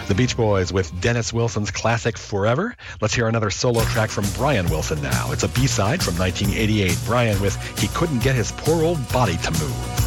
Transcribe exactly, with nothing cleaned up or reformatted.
The Beach Boys with Dennis Wilson's classic Forever. Let's hear another solo track from Brian Wilson now. It's a B-side from nineteen eighty-eight. Brian with He Couldn't Get His Poor Old Body to Move.